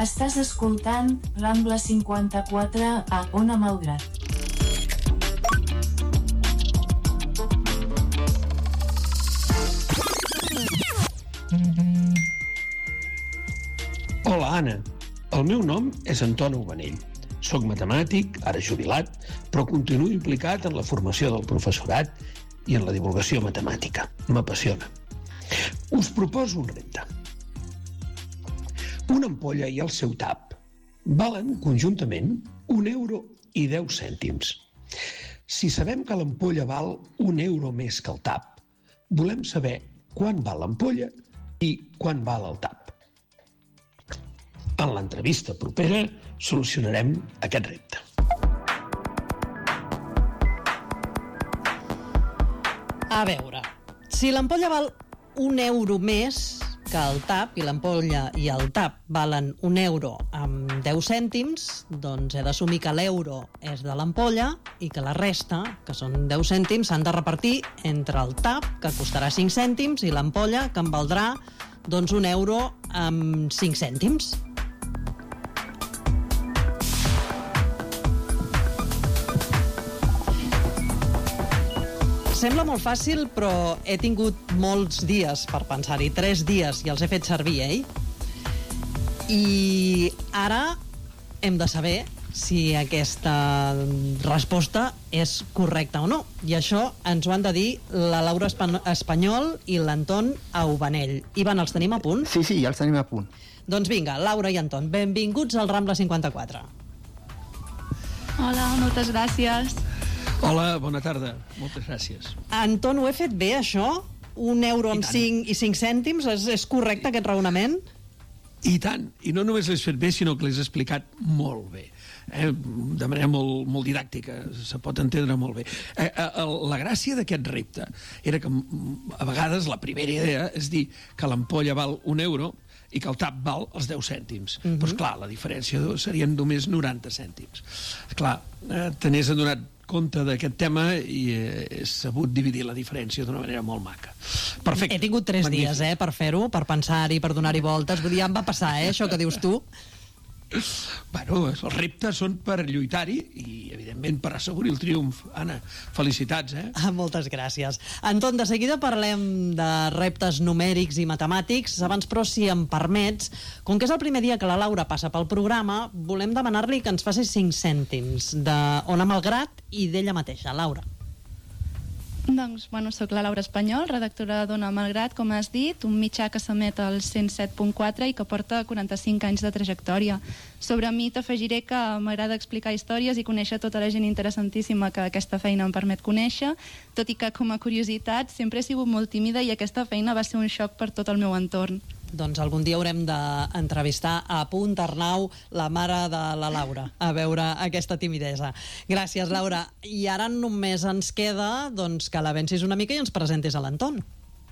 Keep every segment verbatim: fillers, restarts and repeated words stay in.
Estàs escoltant Rambla cinquanta-quatre a Ona Malgrat. Hola, Anna. El meu nom és Anton Aubanell. Soc matemàtic, ara jubilat, però continuo implicat en la formació del professorat i en la divulgació matemàtica. M'apassiona. Us proposo un repte. Una ampolla i el seu tap valen conjuntament un euro i deu cèntims. Si sabem que l'ampolla val un euro més que el tap, volem saber quan val l'ampolla i quan val el tap. En l'entrevista propera solucionarem aquest repte. A veure, si l'ampolla val un euro més que el tap i l'ampolla i el tap valen un euro amb deu cèntims, doncs he d'assumir que l'euro és de l'ampolla i que la resta, que són deu cèntims, s'han de repartir entre el tap, que costarà cinc cèntims, i l'ampolla, que em valdrà doncs un euro amb cinc cèntims. Sembla molt fàcil, però he tingut molts dies per pensar-hi, tres dies, i els he fet servir, eh? I ara hem de saber si aquesta resposta és correcta o no. I això ens ho han de dir la Laura Espanyol i l'Anton Aubanell. Ivan, els tenim a punt? Sí, sí, ja els tenim a punt. Doncs vinga, Laura i Anton, benvinguts al Rambla cinquanta-quatre. Hola, moltes gràcies. Hola, bona tarda. Moltes gràcies. Anton, ho he fet bé, això? Un euro amb cinc i cinc cèntims? És, és correcte, aquest raonament? I tant. I no només l'has fet bé, sinó que l'has explicat molt bé. Eh? De manera molt, molt didàctica. Se pot entendre molt bé. Eh, eh, la gràcia d'aquest repte era que a vegades la primera idea és dir que l'ampolla val un euro i que el tap val els deu cèntims. Uh-huh. Però, esclar, la diferència serien només noranta cèntims. Esclar, eh, te n'has adonat compte d'aquest tema i he sabut dividir la diferència d'una manera molt maca. Perfecte. He tingut tres Magnífic. dies, eh, per fer-ho, per pensar-hi, per donar-hi voltes. Vull dir, ja em va passar, eh, això que dius tu. Bueno, els reptes són per lluitar-hi i, evidentment, per assegurir el triomf. Anna, felicitats, eh? Ah, moltes gràcies. Anton, de seguida parlem de reptes numèrics i matemàtics. Abans, però, si em permets, com que és el primer dia que la Laura passa pel programa, volem demanar-li que ens faci cinc cèntims d'Ona Malgrat i d'ella mateixa. Laura. Doncs, bueno, soc la Laura Espanyol, redactora d'Ona Malgrat, com has dit, un mitjà que s'emet al cent set punt quatre i que porta quaranta-cinc anys de trajectòria. Sobre mi t'afegiré que m'agrada explicar històries i conèixer tota la gent interessantíssima que aquesta feina em permet conèixer, tot i que, com a curiositat, sempre he sigut molt tímida i aquesta feina va ser un xoc per tot el meu entorn. Doncs algun dia haurem d'entrevistar a Punt Arnau, la mare de la Laura, a veure aquesta timidesa. Gràcies, Laura. I ara només ens queda doncs, que l'avencis una mica i ens presentis a l'Anton.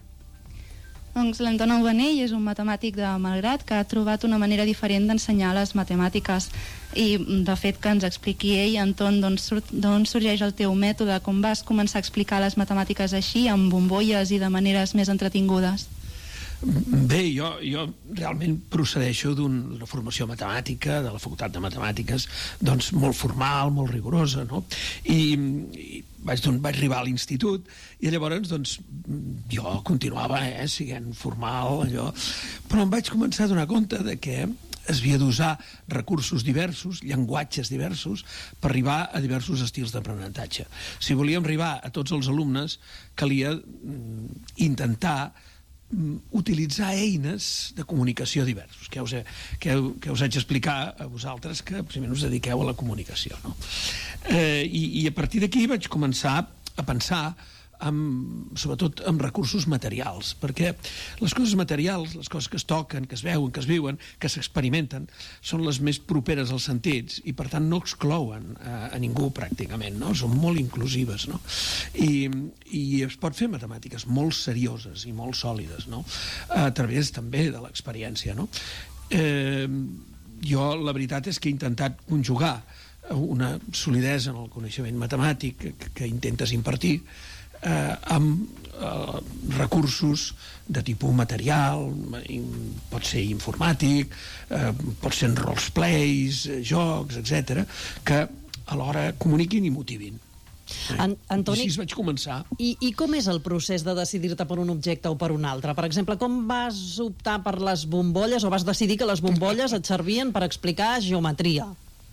Doncs l'Anton Aubanell és un matemàtic de Malgrat que ha trobat una manera diferent d'ensenyar les matemàtiques i, de fet, que ens expliqui ell, Anton, d'on sorgeix el teu mètode, com vas començar a explicar les matemàtiques així, amb bombolles i de maneres més entretingudes. Bé, jo, jo realment procedeixo d'una formació matemàtica, de la Facultat de Matemàtiques, doncs molt formal, molt rigorosa, no? I, i vaig, doncs, vaig arribar a l'institut i llavors, doncs, jo continuava, eh, siguent formal, allò, però em vaig començar a donar compte de que es havia d'usar recursos diversos, llenguatges diversos, per arribar a diversos estils d'aprenentatge. Si volíem arribar a tots els alumnes, calia mm, intentar utilitzar eines de comunicació diversos, que us, he, que, que us haig d'explicar a vosaltres que primer us dediqueu a la comunicació, no? Eh, i, i a partir d'aquí vaig començar a pensar amb, sobretot amb recursos materials, perquè les coses materials, les coses que es toquen, que es veuen, que es viuen, que s'experimenten, són les més properes als sentits i per tant no exclouen a, a ningú pràcticament, no? Són molt inclusives, no? I, i es pot fer matemàtiques molt serioses i molt sòlides, no? A través també de l'experiència, no? Eh, jo la veritat és que he intentat conjugar una solidesa en el coneixement matemàtic que, que intentes impartir eh, amb eh, recursos de tipus material, pot ser informàtic, eh, pot ser en roleplays, jocs, etcètera, que alhora comuniquin i motivin. En, Antoni, I així vaig començar. I, I com és el procés de decidir-te per un objecte o per un altre? Per exemple, com vas optar per les bombolles o vas decidir que les bombolles et servien per explicar geometria?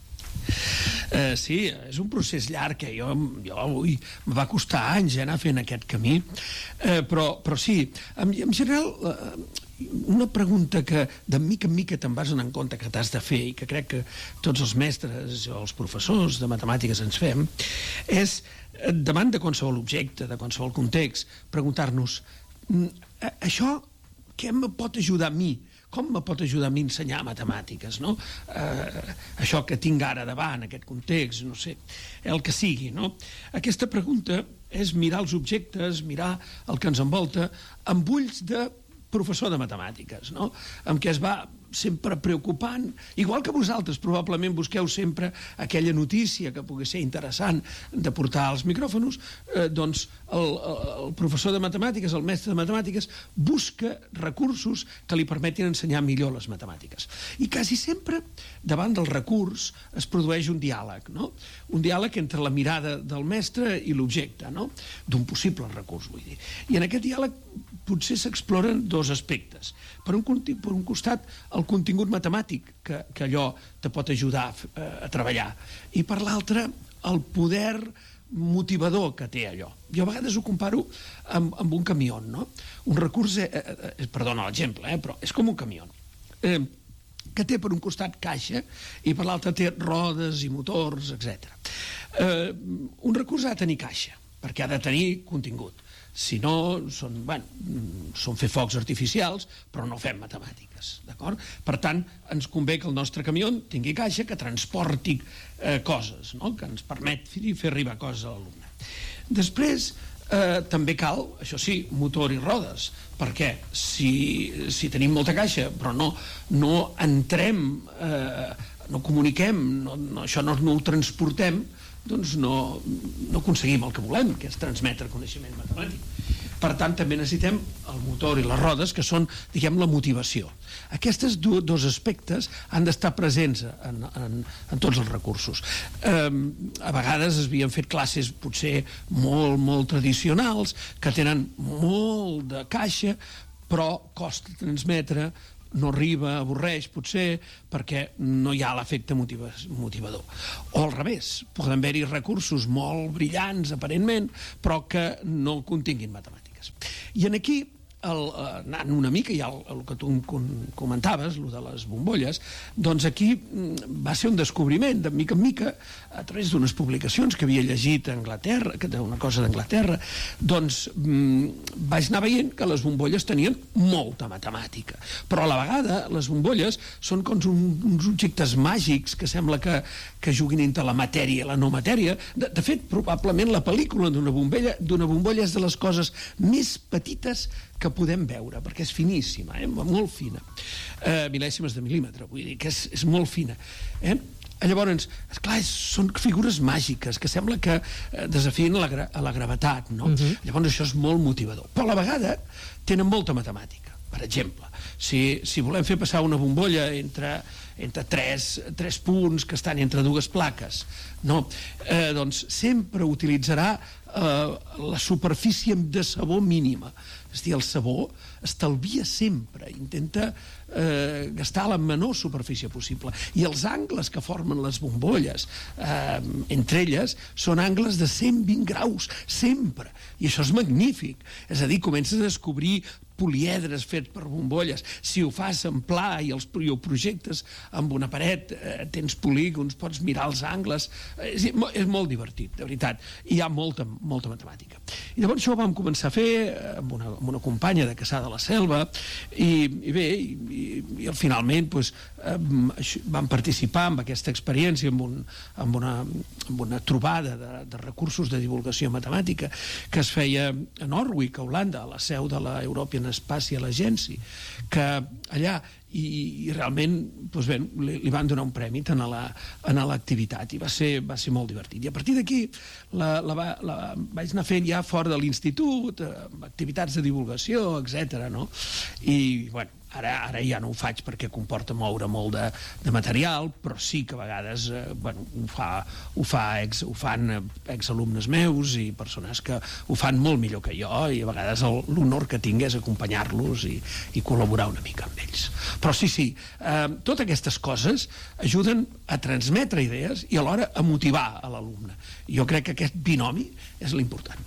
Uh, sí, és un procés llarg que jo, jo ui, em va costar anys eh, anar fent aquest camí, uh, però, però sí, en, en general uh, una pregunta que de mica en mica te'n vas anar en compte que t'has de fer i que crec que tots els mestres o els professors de matemàtiques ens fem és, davant de qualsevol objecte, de qualsevol context, preguntar-nos això què em pot ajudar a mi? Com me pot ajudar a mi a ensenyar matemàtiques, no? Eh, això que tinc ara davant, aquest context, no sé, el que sigui, no? Aquesta pregunta és mirar els objectes, mirar el que ens envolta, amb ulls de professor de matemàtiques, no? Amb què es va sempre preocupant, igual que vosaltres probablement busqueu sempre aquella notícia que pugui ser interessant de portar als micròfons, eh, doncs el, el professor de matemàtiques, el mestre de matemàtiques, busca recursos que li permetin ensenyar millor les matemàtiques. I quasi sempre, davant del recurs, es produeix un diàleg, no? Un diàleg entre la mirada del mestre i l'objecte, no? D'un possible recurs, vull dir. I en aquest diàleg potser s'exploren dos aspectes. Per un, per un costat, el contingut matemàtic, que, que allò te pot ajudar a, a treballar, i per l'altre, el poder motivador que té allò. Jo a vegades ho comparo amb, amb un camió, no? Un recurs, eh, eh, perdona l'exemple, eh, però és com un camió. Eh, que té per un costat caixa i per l'altre té rodes i motors, etcètera. Eh, un recurs ha de tenir caixa, perquè ha de tenir contingut. Si no, són, bueno, són fer focs artificials, però no fem matemàtiques, d'acord? Per tant, ens convé que el nostre camió tingui caixa, que transporti eh, coses, no? Que ens permet fer arribar coses a l'alumne. Després, eh, també cal, això sí, motor i rodes, perquè si, si tenim molta caixa, però no, no entrem, eh, no comuniquem, no, no, això no, no ho transportem, doncs no, no aconseguim el que volem, que és transmetre coneixement matemàtic. Per tant, també necessitem el motor i les rodes, que són, diguem, la motivació. Aquests do, dos aspectes han d'estar presents en, en, en tots els recursos. Eh, a vegades es havien fet classes potser molt, molt tradicionals, que tenen molt de caixa, però costa transmetre, no arriba, avorreix, potser, perquè no hi ha l'efecte motivador. O al revés, poden haver-hi recursos molt brillants, aparentment, però que no continguin matemàtiques. I en aquí, el, anant una mica, ja el, el que tu comentaves, el de les bombolles, doncs aquí va ser un descobriment, de mica en mica, a través d'unes publicacions que havia llegit a Anglaterra, que una cosa d'Anglaterra, doncs vaig anar veient que les bombolles tenien molta matemàtica. Però a la vegada, les bombolles són com uns objectes màgics que sembla que, que juguin entre la matèria i la no matèria. De, de fet, probablement la pel·lícula d'una bombolla, d'una bombolla és de les coses més petites que podem veure, perquè és finíssima, eh? Molt fina, eh, mil·lèsimes de mil·límetre, vull dir que és, és molt fina. Eh? Llavors, esclar, són figures màgiques que sembla que eh, desafien a la, gra a la gravetat, no? Uh-huh. Llavors això és molt motivador. Però a la vegada tenen molta matemàtica. Per exemple, si, si volem fer passar una bombolla entre, entre tres, tres punts que estan entre dues plaques, no? eh, doncs sempre utilitzarà eh, la superfície de sabó mínima. És a dir, el sabó estalvia sempre, intenta eh, gastar la menor superfície possible. I els angles que formen les bombolles, eh, entre elles, són angles de cent vint graus, sempre. I això és magnífic. És a dir, comences a descobrir polièdres fets per bombolles. Si ho fas en pla i els i ho projectes amb una paret, eh, tens polígons, pots mirar els angles, eh, és, és molt divertit, de veritat. I hi ha molta, molta matemàtica. I llavors això ho vam començar a fer amb una, amb una companya de Cassà de la Selva i, i bé, i, i, i finalment doncs, eh, vam participar en aquesta experiència amb, un, amb, una, amb una trobada de, de recursos de divulgació matemàtica que es feia a Norwich, a Holanda, a la seu de la European Spatial Agency, que allà i, i realment doncs bé, li, li van donar un premi tant a l'activitat i va ser, va ser molt divertit. I a partir d'aquí la, la, la, la vaig anar fent ja fora de l'institut, activitats de divulgació, etcètera. No? I, bueno, Ara, ara ja no ho faig perquè comporta moure molt de, de material, però sí que a vegades eh, bueno, ho, fa, ho, fa ex, ho fan exalumnes meus i persones que ho fan molt millor que jo, i a vegades l'honor que tinc és acompanyar-los i, i col·laborar una mica amb ells. Però sí, sí, eh, totes aquestes coses ajuden a transmetre idees i alhora a motivar a l'alumne. Jo crec que aquest binomi és l'important.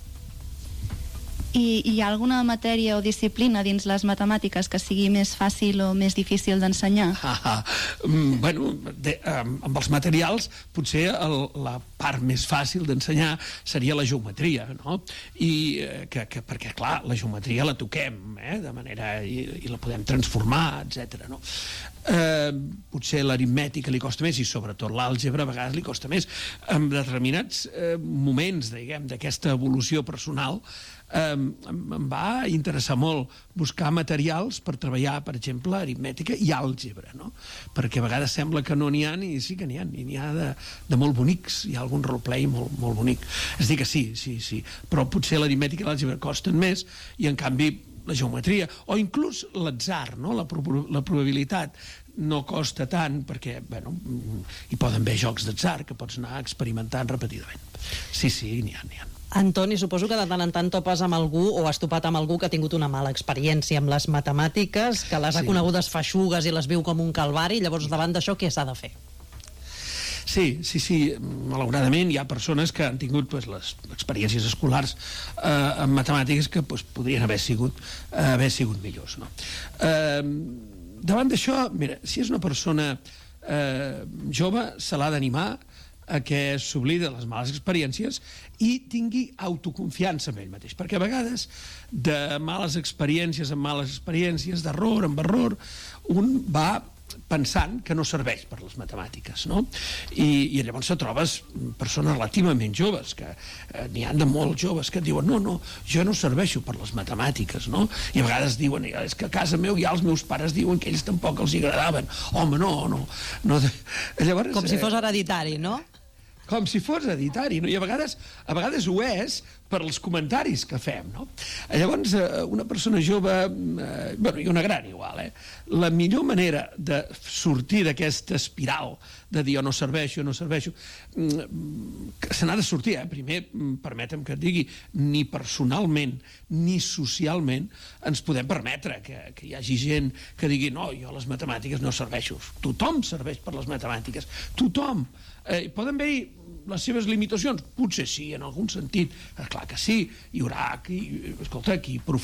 I hi ha alguna matèria o disciplina dins les matemàtiques que sigui més fàcil o més difícil d'ensenyar? Ah, ah. Mm, bueno, de, um, amb els materials potser el, la part més fàcil d'ensenyar seria la geometria, no? I, eh, que, que, perquè, clar, la geometria la toquem, eh, de manera... i, i la podem transformar, etcètera. No? Eh, potser l'aritmètica li costa més i sobretot l'àlgebra a vegades li costa més. En determinats eh, moments, diguem, d'aquesta evolució personal eh, em va interessar molt buscar materials per treballar, per exemple, aritmètica i àlgebra, no? Perquè a vegades sembla que no n'hi ha, i sí que n'hi ha, i n'hi ha de, de molt bonics, hi ha algun roleplay molt, molt bonic. És dir que sí, sí, sí, però potser l'aritmètica i l'àlgebra costen més i en canvi la geometria, o inclús l'atzar, no? la, prob la probabilitat no costa tant perquè, bueno, hi poden haver jocs d'atzar que pots anar experimentant repetidament. Sí, sí, n'hi ha, n'hi ha. Antoni, suposo que de tant en tant topes amb algú o has topat amb algú que ha tingut una mala experiència amb les matemàtiques, que les ha Sí. conegudes feixugues i les viu com un calvari, llavors davant d'això què s'ha de fer? Sí, sí, sí, malauradament hi ha persones que han tingut pues, les experiències escolars eh, en matemàtiques que pues, podrien haver sigut, eh, haver sigut millors. No? Eh, davant d'això, mira, si és una persona eh, jove, se l'ha d'animar a que s'oblida de les males experiències i tingui autoconfiança en ell mateix, perquè a vegades de males experiències en males experiències, d'error en error, un va pensant que no serveix per les matemàtiques, no? I, i llavors te trobes persones relativament joves, que eh, n'hi ha de molt joves que et diuen no, no, jo no serveixo per les matemàtiques, no? I a vegades diuen, és que a casa meu ja els meus pares diuen que ells tampoc els hi agradaven. Home, no, no. no. Llavors, Com si fos hereditari, no? Com si fos hereditari, no? I a vegades, a vegades ho és per als comentaris que fem, no? Llavors, una persona jove, eh, bueno, i una gran igual, eh? La millor manera de sortir d'aquesta espiral de dir jo no serveixo, no serveixo, que se n'ha de sortir, eh? Primer, permetem que et digui, ni personalment ni socialment ens podem permetre que, que hi hagi gent que digui no, jo a les matemàtiques no serveixo. Tothom serveix per les matemàtiques. Tothom. Eh, poden haver-hi les seves limitacions? Potser sí, en algun sentit. Eh, clar que sí. Hi haurà qui, escolta, qui